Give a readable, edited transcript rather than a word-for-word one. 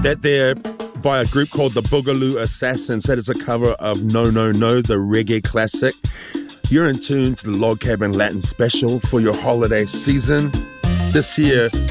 That there by a group called the Boogaloo Assassins. That is a cover of No No No, the reggae classic. You're in tune to the Log Cabin Latin Special for your holiday season. This year,